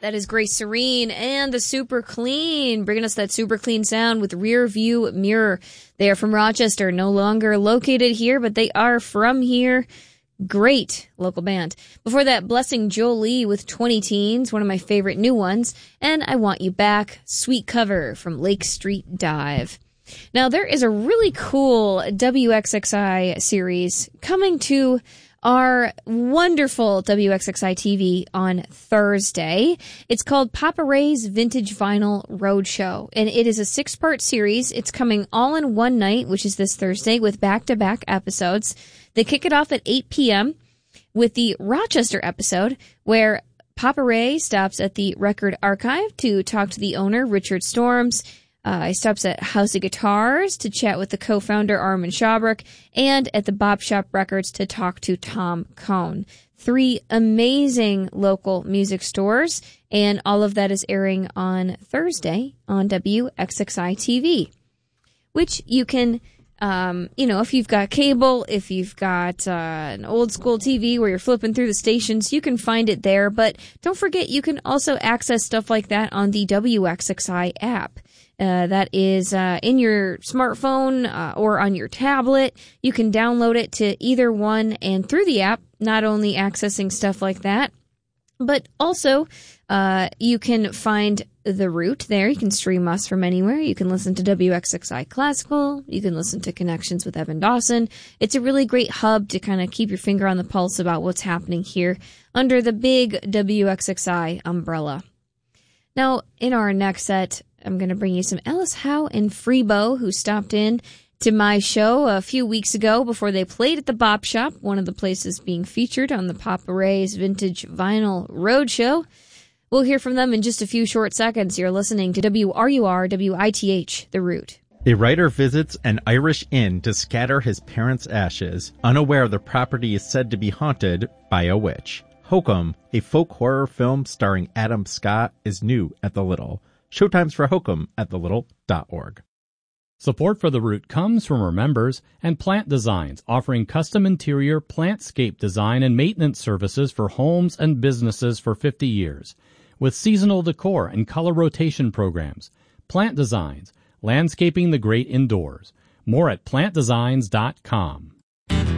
That is Grace Serene and the Super Clean, bringing us that super clean sound with Rear View Mirror. They are from Rochester, no longer located here, but they are from here. Great local band. Before that, Blessing Jolie with 20 Teens, one of my favorite new ones. And I Want You Back, sweet cover from Lake Street Dive. Now, there is a really cool WXXI series coming to our wonderful WXXI TV on Thursday. It's called Papa Ray's Vintage Vinyl Roadshow, and it is a 6-part series. It's coming all in one night, which is this Thursday, with back-to-back episodes. They kick it off at 8 p.m. with the Rochester episode, where Papa Ray stops at the Record Archive to talk to the owner, Richard Storms. He stops at House of Guitars to chat with the co-founder, Armin Schaubrook, and at the Bop Shop Records to talk to Tom Cohn. 3 amazing local music stores, and all of that is airing on Thursday on WXXI TV, which you can, if you've got cable, if you've got an old school TV where you're flipping through the stations, you can find it there. But don't forget, you can also access stuff like that on the WXXI app. That is in your smartphone or on your tablet. You can download it to either one, and through the app, not only accessing stuff like that, but also you can find The Root there. You can stream us from anywhere. You can listen to WXXI Classical. You can listen to Connections with Evan Dawson. It's a really great hub to kind of keep your finger on the pulse about what's happening here under the big WXXI umbrella. Now, in our next set, I'm going to bring you some Ellis Howe and Freebo, who stopped in to my show a few weeks ago before they played at the Bop Shop, one of the places being featured on the Papa Ray's Vintage Vinyl Roadshow. We'll hear from them in just a few short seconds. You're listening to WRUR WITH, The Root. A writer visits an Irish inn to scatter his parents' ashes, unaware the property is said to be haunted by a witch. Hokum, a folk horror film starring Adam Scott, is new at the Little. Showtimes for Hokum at thelittle.org. Support for The Root comes from our members and Plant Designs, offering custom interior plantscape design and maintenance services for homes and businesses for 50 years. With seasonal decor and color rotation programs. Plant Designs, landscaping the great indoors. More at plantdesigns.com.